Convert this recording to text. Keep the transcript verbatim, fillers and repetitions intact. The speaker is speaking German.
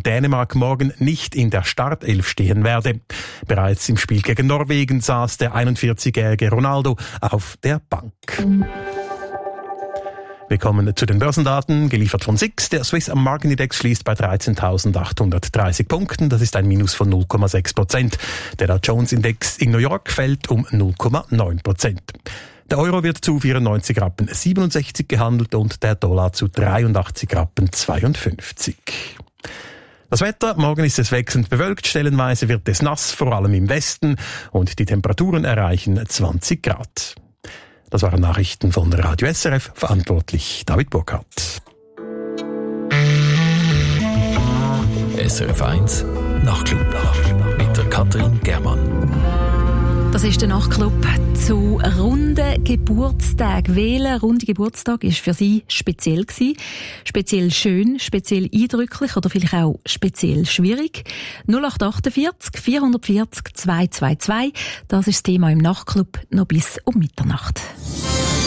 Dänemark morgen nicht in der Startelf stehen werde. Bereits im Spiel gegen Norwegen saß der einundvierzigjährige Ronaldo auf der Bank. Wir kommen zu den Börsendaten, geliefert von S I X. Der Swiss Market Index schließt bei dreizehntausendachthundertdreißig Punkten. Das ist ein Minus von null Komma sechs Prozent. Der Dow Jones Index in New York fällt um null Komma neun Prozent. Der Euro wird zu vierundneunzig Rappen siebenundsechzig gehandelt und der Dollar zu dreiundachtzig Rappen zweiundfünfzig. Das Wetter, morgen ist es wechselnd bewölkt, stellenweise wird es nass, vor allem im Westen, und die Temperaturen erreichen zwanzig Grad. Das waren Nachrichten von Radio S R F, verantwortlich David Burkhardt. S R F eins Nachtclub mit der Katrin Germann. Das ist der Nachtclub zu runden Geburtstagen. Welcher runde Geburtstag war für Sie speziell gewesen? Speziell schön, speziell eindrücklich oder vielleicht auch speziell schwierig? null acht achtundvierzig vierhundertvierzig zweihundertzweiundzwanzig. Das ist das Thema im Nachtclub noch bis um Mitternacht.